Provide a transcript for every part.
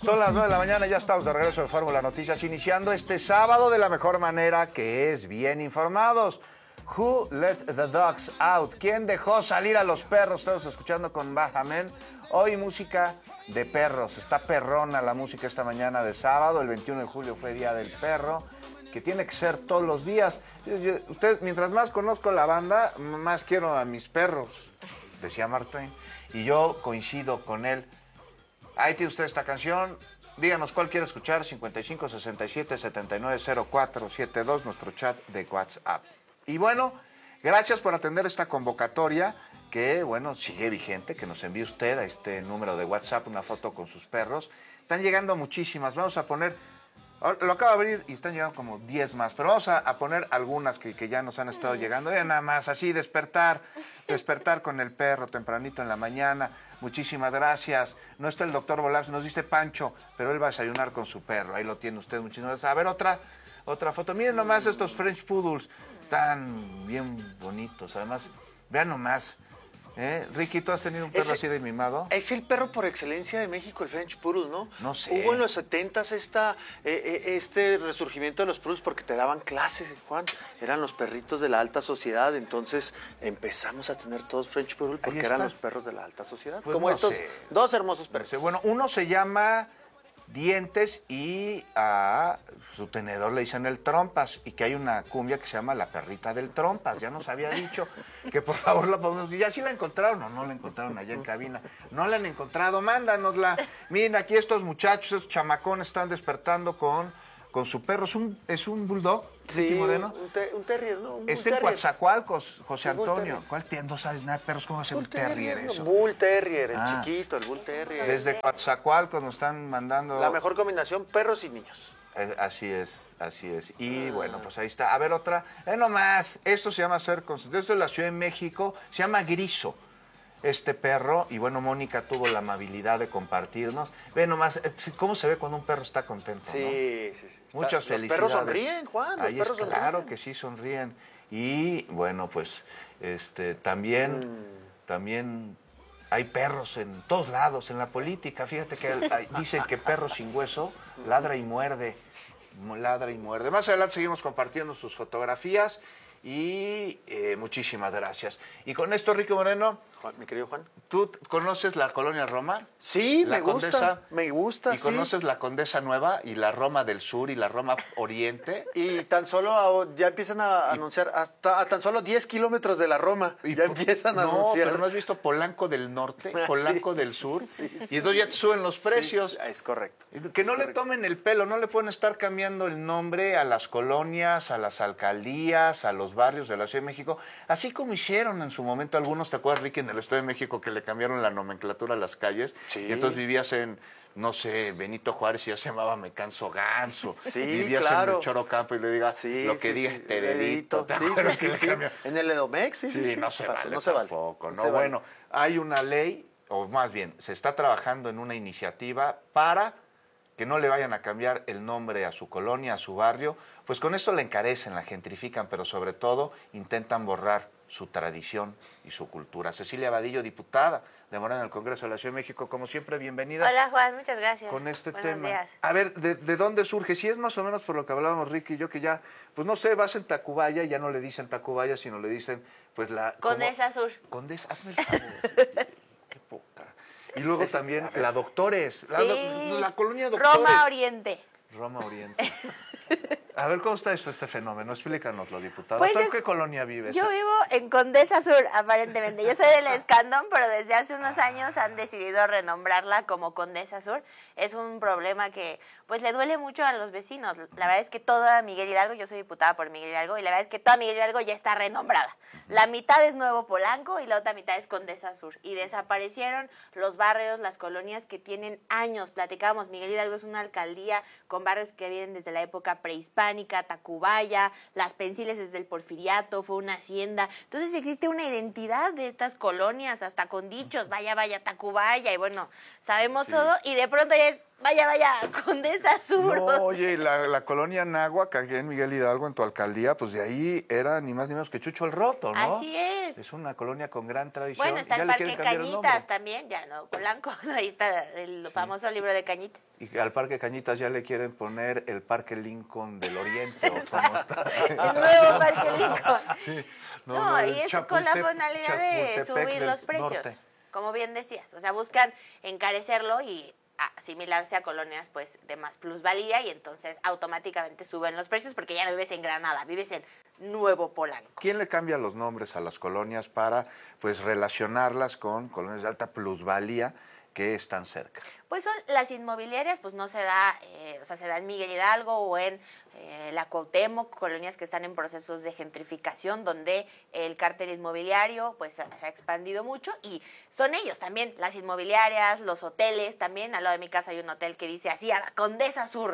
Son las 9 de la mañana, ya estamos de regreso de Fórmula Noticias, iniciando este sábado de la mejor manera, que es bien informados. Who let the dogs out? ¿Quién dejó salir a los perros? Estamos escuchando con Bajamen. Hoy música de perros. Está perrona la música esta mañana de sábado. El 21 de julio fue Día del Perro, que tiene que ser todos los días. Ustedes, mientras más conozco la banda, más quiero a mis perros, decía Mark Twain. Y yo coincido con él. Ahí tiene usted esta canción. Díganos cuál quiere escuchar. 55 67 79 04 72, nuestro chat de WhatsApp. Y bueno, gracias por atender esta convocatoria que, bueno, sigue vigente, que nos envíe usted a este número de WhatsApp una foto con sus perros. Están llegando muchísimas. Vamos a poner, lo acabo de abrir y están llegando como 10 más, pero vamos a poner algunas que ya nos han estado llegando. Ya nada más, así, despertar con el perro tempranito en la mañana. Muchísimas gracias. No está el doctor Bolaps, nos dice Pancho, pero él va a desayunar con su perro. Ahí lo tiene usted, muchísimas gracias. A ver, otra foto. Miren nomás estos French Poodles, tan bien bonitos. Además, vean nomás. Ricky, ¿tú has tenido un perro así de mimado? Es el perro por excelencia de México, el French Poodle, ¿no? No sé. Hubo en los 70s este resurgimiento de los Poodles porque te daban clases, Juan. Eran los perritos de la alta sociedad, entonces empezamos a tener todos French Poodle porque eran los perros de la alta sociedad. Pues como no estos sé. dos hermosos perros. No sé. Bueno, uno se llama Dientes y a su tenedor le dicen el Trompas, y que hay una cumbia que se llama La Perrita del Trompas. Ya nos había dicho que por favor la podemos. ¿Ya sí la encontraron o no la encontraron allá en cabina? No la han encontrado, mándanosla. Miren, aquí estos muchachos, estos chamacones están despertando con su perro. ¿Es un bulldog? Sí, Moreno? un terrier, ¿no? Es en Coatzacoalcos, José Antonio. ¿Cuál tiene? No sabes nada de perros, ¿cómo hace un terrier eso? Bull Terrier, el chiquito, el Bull Terrier. Desde Coatzacoalcos nos están mandando. La mejor combinación, perros y niños. Así es. Y bueno, pues ahí está. A ver, otra. Nomás, esto se llama Ser Consentido. Esto es la Ciudad de México. Se llama Griso, este perro. Y bueno, Mónica tuvo la amabilidad de compartirnos. Ve nomás, cómo se ve cuando un perro está contento, ¿no? Sí. Muchas felicidades. Los perros sonríen, Juan. Ahí es claro que sí sonríen. Y bueno, pues también hay perros en todos lados, en la política. Fíjate que dicen que perro sin hueso ladra y muerde. Más adelante seguimos compartiendo sus fotografías y muchísimas gracias. Y con esto, Ricky Moreno, Juan, mi querido Juan. ¿tú conoces la Colonia Roma? Sí, la Condesa, me gusta, ¿Y conoces la Condesa Nueva y la Roma del Sur y la Roma Oriente? Y tan solo ya empiezan a anunciar, a tan solo 10 kilómetros de la Roma, ya empiezan a anunciar. No, pero ¿no has visto Polanco del Norte, Polanco del Sur? Sí. Y entonces ya te suben los precios. Sí, es correcto. Que no le tomen el pelo, no le pueden estar cambiando el nombre a las colonias, a las alcaldías, a los barrios de la Ciudad de México, así como hicieron en su momento algunos, ¿te acuerdas, Ricky, en el Estado de México, que le cambiaron la nomenclatura a las calles? Sí. Y entonces vivías en, no sé, Benito Juárez y ya se llamaba Me Canso Ganso. Sí, vivías claro. en el Chorocampo y le digas, lo que digas te dedito. Sí. En el Edomex, sí. No se vale no se vale. tampoco, ¿no? Se vale. Bueno, hay una ley, o más bien, se está trabajando en una iniciativa para que no le vayan a cambiar el nombre a su colonia, a su barrio, pues con esto la encarecen, la gentrifican, pero sobre todo intentan borrar su tradición y su cultura. Cecilia Vadillo, diputada de Morena en el Congreso de la Ciudad de México, como siempre, bienvenida. Hola, Juan, muchas gracias. Con este Buenos tema. días. A ver, ¿de dónde surge? Si es más o menos por lo que hablábamos Ricky y yo, que ya, pues no sé, vas en Tacubaya, ya no le dicen Tacubaya, sino le dicen, pues la... Condesa Sur. Condesa, hazme el favor. Qué poca. Y luego también la Doctores, la colonia Doctores. Roma Oriente. Roma Oriente. A ver, ¿cómo está este fenómeno? Explícanoslo, diputada. Pues ¿Tú en qué colonia vives? Yo vivo en Condesa Sur, aparentemente. Yo soy del Escandón, pero desde hace unos años han decidido renombrarla como Condesa Sur. Es un problema que pues le duele mucho a los vecinos. La verdad es que toda Miguel Hidalgo, yo soy diputada por Miguel Hidalgo, y la verdad es que toda Miguel Hidalgo ya está renombrada. La mitad es Nuevo Polanco y la otra mitad es Condesa Sur. Y desaparecieron los barrios, las colonias que tienen años. Platicábamos, Miguel Hidalgo es una alcaldía con barrios que vienen desde la época prehispánica, Tacubaya, Las Pensiles desde el Porfiriato, fue una hacienda. Entonces existe una identidad de estas colonias, hasta con dichos, vaya, Tacubaya, y bueno, sabemos todo, y de pronto ya es Vaya, Condesa Sur. No, oye, la colonia Náhuac, aquí en Miguel Hidalgo, en tu alcaldía, pues de ahí era ni más ni menos que Chucho el Roto, ¿no? Así es. Es una colonia con gran tradición. Bueno, está Ya el le Parque quieren cambiar el nombre. Cañitas también, ya no, Polanco, ahí está el famoso libro de Cañitas. Y al Parque Cañitas ya le quieren poner el Parque Lincoln del Oriente, ¿o cómo está? El nuevo Parque Lincoln. Sí. No, y es con la Chapultepec finalidad de Chapultepec subir del los precios, norte. como bien decías. O sea, buscan encarecerlo y asimilarse a colonias pues de más plusvalía y entonces automáticamente suben los precios porque ya no vives en Granada, vives en Nuevo Polanco. ¿Quién le cambia los nombres a las colonias para pues relacionarlas con colonias de alta plusvalía que están cerca? Pues son las inmobiliarias, pues no se da, o sea, se da en Miguel Hidalgo o en la Cuauhtémoc, colonias que están en procesos de gentrificación, donde el cártel inmobiliario pues se ha expandido mucho y son ellos también, las inmobiliarias, los hoteles también. Al lado de mi casa hay un hotel que dice así, a la Condesa Sur,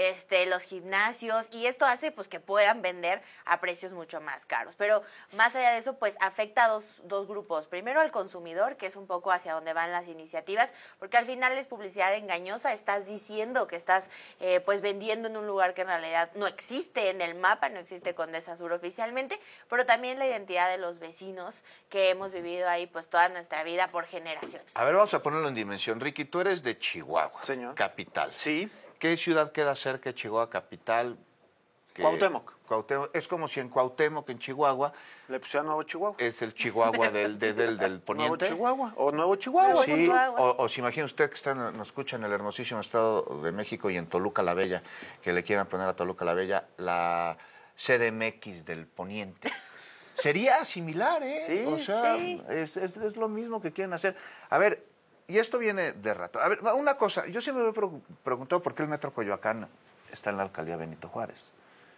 los gimnasios, y esto hace pues que puedan vender a precios mucho más caros. Pero más allá de eso, pues afecta a dos grupos. Primero al consumidor, que es un poco hacia donde van las iniciativas, porque al final es publicidad engañosa, estás diciendo que estás pues vendiendo en un lugar que en realidad no existe en el mapa, no existe Condesa Sur oficialmente, pero también la identidad de los vecinos que hemos vivido ahí pues toda nuestra vida por generaciones. A ver, vamos a ponerlo en dimensión. Ricky, tú eres de Chihuahua, Señor. capital. Sí. ¿Qué ciudad queda cerca de Chihuahua capital? Cuauhtémoc. Es como si en Cuauhtémoc, en Chihuahua, Le pusieron Nuevo Chihuahua. es el Chihuahua del Nuevo poniente. Chihuahua. O Nuevo Chihuahua. Sí, Chihuahua. o se imagina usted que nos escucha en el hermosísimo Estado de México y en Toluca la Bella, que le quieran poner a Toluca la Bella la CDMX del poniente. Sería similar, ¿eh? Sí, o sea, sí. es lo mismo que quieren hacer. A ver, y esto viene de rato. A ver, una cosa, yo siempre me he preguntado por qué el Metro Coyoacán está en la alcaldía Benito Juárez.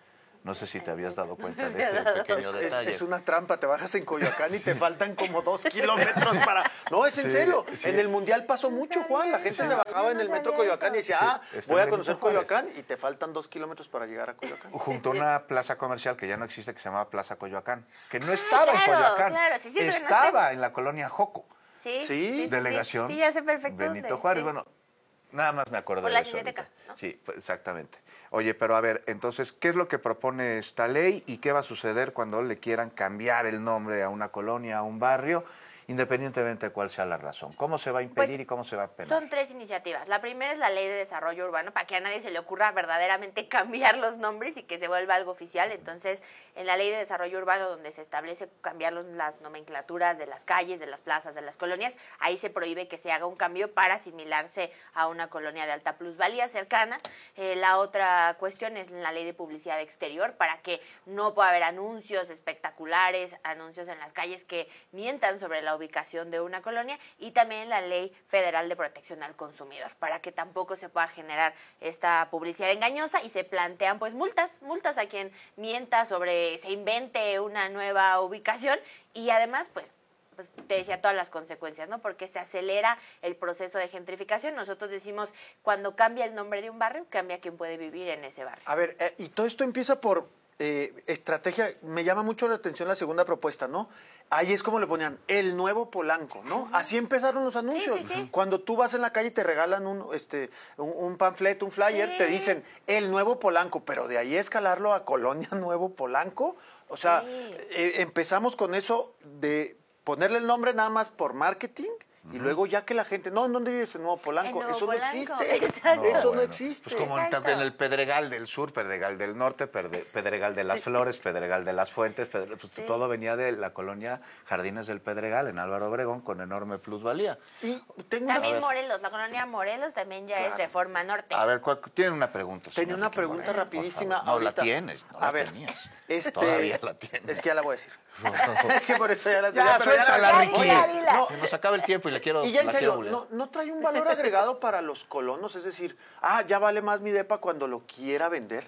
No sé si te habías dado cuenta de ese pequeño detalle. Es una trampa, te bajas en Coyoacán y te faltan como 2 kilómetros para... No, es en Sí, serio. sí. En el Mundial pasó mucho, Juan. La gente se bajaba en el no metro sabía Coyoacán y eso. decía, Sí, está voy en a conocer Benito Juárez. Coyoacán y te faltan 2 kilómetros para llegar a Coyoacán. Junto a una plaza comercial que ya no existe, que se llamaba Plaza Coyoacán, que no estaba en claro, Coyoacán, claro, sí, siempre no estaba en la colonia Joco, Sí, delegación Sí, ya sé perfecto Benito dónde, Juárez. sí. Bueno, nada más me acuerdo Por de la eso. Cineteca, ahorita. ¿no? Sí, pues, exactamente. Oye, pero a ver, entonces, ¿qué es lo que propone esta ley y qué va a suceder cuando le quieran cambiar el nombre a una colonia, a un barrio, independientemente de cuál sea la razón? ¿Cómo se va a impedir Pues, y cómo se va a penar? Son 3 iniciativas. La primera es la Ley de Desarrollo Urbano, para que a nadie se le ocurra verdaderamente cambiar los nombres y que se vuelva algo oficial. Entonces, en la Ley de Desarrollo Urbano, donde se establece cambiar las nomenclaturas de las calles, de las plazas, de las colonias, ahí se prohíbe que se haga un cambio para asimilarse a una colonia de alta plusvalía cercana. La otra cuestión es la Ley de Publicidad Exterior, para que no pueda haber anuncios espectaculares, anuncios en las calles que mientan sobre la ubicación de una colonia, y también la Ley Federal de Protección al Consumidor, para que tampoco se pueda generar esta publicidad engañosa y se plantean pues multas a quien mienta sobre, se invente una nueva ubicación y además pues te decía todas las consecuencias, ¿no? Porque se acelera el proceso de gentrificación. Nosotros decimos, cuando cambia el nombre de un barrio, cambia quien puede vivir en ese barrio. A ver, y todo esto empieza por estrategia. Me llama mucho la atención la segunda propuesta, ¿no? Ahí es como le ponían, el nuevo Polanco, ¿no? Así empezaron los anuncios. Sí, sí, sí. Cuando tú vas en la calle y te regalan un panfleto, un flyer, Sí. te dicen, el nuevo Polanco, pero de ahí escalarlo a Colonia Nuevo Polanco. O sea, Sí. empezamos con eso de ponerle el nombre nada más por marketing. Y luego ya que la gente, no, ¿dónde vives? En Nuevo Polanco. En Nuevo Eso Polanco, no existe. exacto. Eso no bueno, existe. Pues como Exacto. en el Pedregal del Sur, Pedregal del Norte, Pedregal de las Flores, Pedregal de las Fuentes, pues Sí. todo venía de la colonia Jardines del Pedregal en Álvaro Obregón con enorme plusvalía. Y tengo una- También Morelos, la colonia Morelos también ya es Reforma Norte. A ver, tienen una pregunta. Tenía señor una Ricky pregunta Moreno, por rapidísima. favor. No la ahorita. tienes, no A la ver, tenías. este, Todavía la tienes. Es que ya la voy a decir. Es que por eso ya la Ya, pero suéltala, la- Ricky. Dila, dila. No, se nos acaba el tiempo y le quiero. Y ya en la serio, quiero bulear. ¿no trae un valor agregado para los colonos? Es decir, ya vale más mi depa cuando lo quiera vender.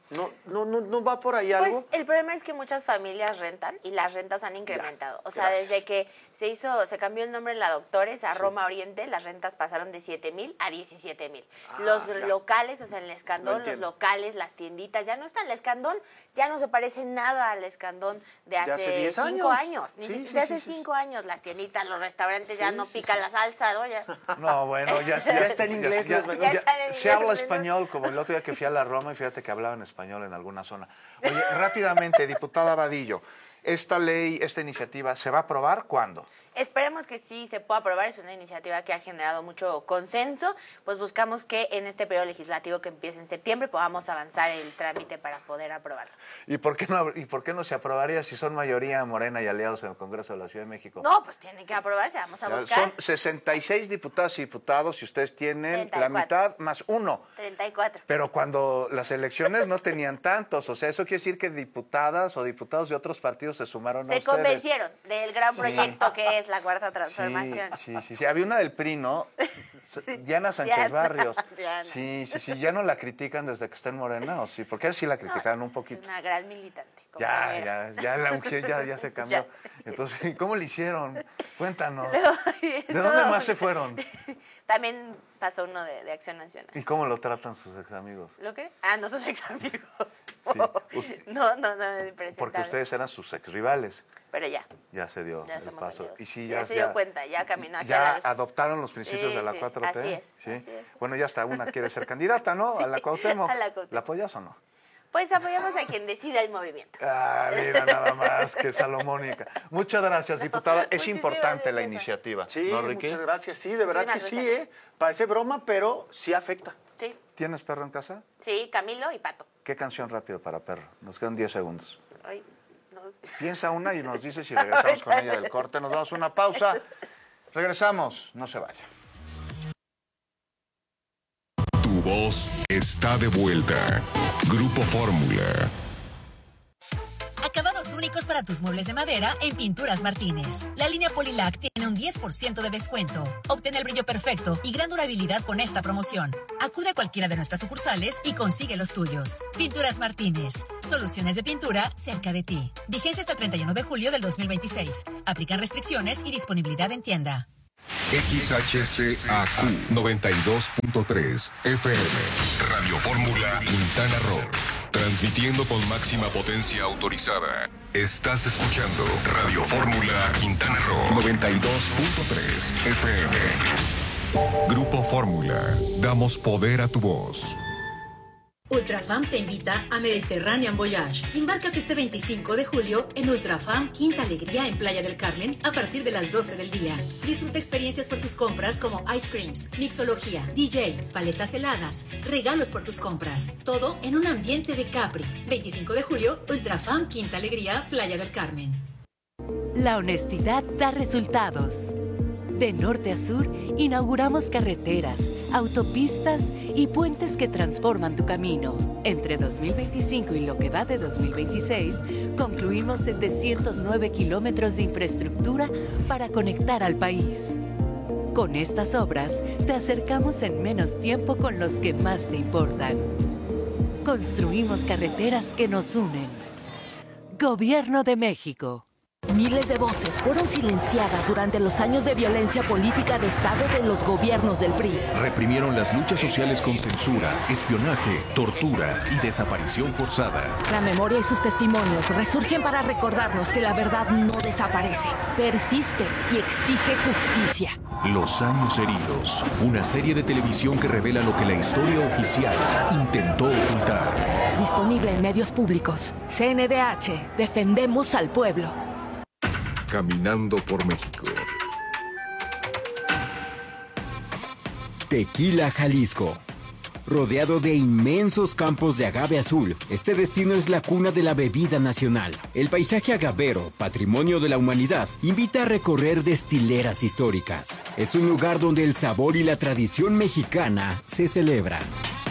¿No va por ahí algo? Pues el problema es que muchas familias rentan y las rentas han incrementado. O sea, desde que se cambió el nombre en la Doctores a Roma Oriente, las rentas pasaron de 7,000 a 17,000. Los locales, o sea, en el Escandón, los locales, las tienditas, ya no están. El Escandón ya no se parece nada al Escandón de hace 10 5 años. años. De hace 5 años, las tienditas, los restaurantes ya no pican la salsa, ¿no? Ya. No, bueno, ya está en inglés. Ya está en se habla inglés. español, como el otro día que fui a la Roma y fíjate que hablaban español en alguna zona. Oye, rápidamente, diputada Vadillo, esta ley, esta iniciativa, ¿se va a aprobar cuándo? Esperemos que sí se pueda aprobar, es una iniciativa que ha generado mucho consenso, pues buscamos que en este periodo legislativo que empiece en septiembre podamos avanzar el trámite para poder aprobarlo. ¿Y por qué no se aprobaría si son mayoría Morena y aliados en el Congreso de la Ciudad de México? No, pues tiene que aprobarse, vamos a buscar. Son 66 diputadas y diputados y ustedes tienen 34. la mitad más uno. 34. Pero cuando las elecciones no tenían tantos, o sea, eso quiere decir que diputadas o diputados de otros partidos se sumaron a Se ustedes. convencieron del gran proyecto que es la Cuarta Transformación. Sí. Había una del PRI, ¿no? Diana Sánchez Barrios. Diana. Sí. ¿Ya no la critican desde que está en Morena o sí? Porque así la criticaron un poquito. Es una gran militante. Ya la mujer ya se cambió. Ya. Entonces, ¿cómo le hicieron? Cuéntanos. ¿De ¿De dónde más se fueron? También pasó uno de Acción Nacional. ¿Y cómo lo tratan sus ex amigos? ¿Lo qué? No sus ex amigos. Sí. No, Porque ustedes eran sus ex rivales. Pero ya. Ya se dio Ya el somos paso. amigos. Y sí, ya se dio cuenta, ya caminó hacia ya la luz. adoptaron los principios Sí, de la sí, 4T. así es, ¿sí? así es. Bueno, ya hasta una quiere ser candidata, ¿no? A la Cuauhtémoc. A la Cuauhtémoc. ¿La apoyas o no? Pues apoyamos a quien decida el movimiento. Mira, nada más que salomónica. Muchas gracias, diputada. Es Muchísimas importante la gracias. iniciativa. Sí, ¿No, Ricky? muchas gracias. Sí, de verdad que Muchísimas sí, gracias. Parece broma, pero sí afecta. Sí, ¿Tienes perro en casa? sí, Camilo y Pato. ¿Qué canción rápido para perro? Nos quedan 10 segundos. Ay, no sé. Piensa una y nos dice si regresamos con ella del corte. Nos damos una pausa. Regresamos. No se vaya. Tu voz está de vuelta. Grupo Fórmula. Acabados únicos para tus muebles de madera en Pinturas Martínez. La línea Polilac tiene un 10% de descuento. Obtén el brillo perfecto y gran durabilidad con esta promoción. Acude a cualquiera de nuestras sucursales y consigue los tuyos. Pinturas Martínez. Soluciones de pintura cerca de ti. Vigencia hasta el 31 de julio del 2026. Aplican restricciones y disponibilidad en tienda. XHCAQ 92.3 FM. Radio Fórmula Quintana Roo. Transmitiendo con máxima potencia autorizada. Estás escuchando Radio Fórmula Quintana Roo 92.3 FM. Grupo Fórmula. Damos poder a tu voz. Ultrafam te invita a Mediterranean Voyage. Embárcate este 25 de julio en Ultrafam Quinta Alegría en Playa del Carmen a partir de las 12 del día. Disfruta experiencias por tus compras como ice creams, mixología, DJ, paletas heladas, regalos por tus compras. Todo en un ambiente de Capri. 25 de julio, Ultrafam Quinta Alegría, Playa del Carmen. La honestidad da resultados. De norte a sur, inauguramos carreteras, autopistas y puentes que transforman tu camino. Entre 2025 y lo que va de 2026, concluimos 709 kilómetros de infraestructura para conectar al país. Con estas obras, te acercamos en menos tiempo con los que más te importan. Construimos carreteras que nos unen. Gobierno de México. Miles de voces fueron silenciadas durante los años de violencia política de Estado de los gobiernos del PRI. Reprimieron las luchas sociales con censura, espionaje, tortura y desaparición forzada. La memoria y sus testimonios resurgen para recordarnos que la verdad no desaparece, persiste y exige justicia. Los años heridos. Una serie de televisión que revela lo que la historia oficial intentó ocultar. Disponible en medios públicos. CNDH. Defendemos al pueblo. Caminando por México. Tequila, Jalisco. Rodeado de inmensos campos de agave azul, este destino es la cuna de la bebida nacional. El paisaje agavero, patrimonio de la humanidad, invita a recorrer destileras históricas. Es un lugar donde el sabor y la tradición mexicana se celebran.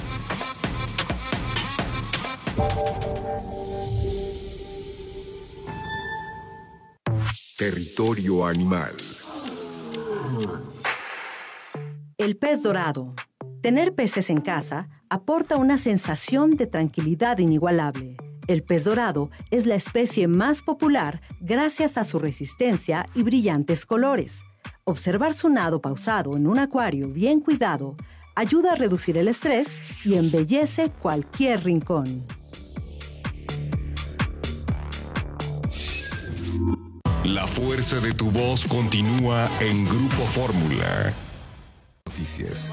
Territorio animal. El pez dorado. Tener peces en casa aporta una sensación de tranquilidad inigualable. El pez dorado es la especie más popular gracias a su resistencia y brillantes colores. Observar su nado pausado en un acuario bien cuidado ayuda a reducir el estrés y embellece cualquier rincón. La fuerza de tu voz continúa en Grupo Fórmula. Noticias.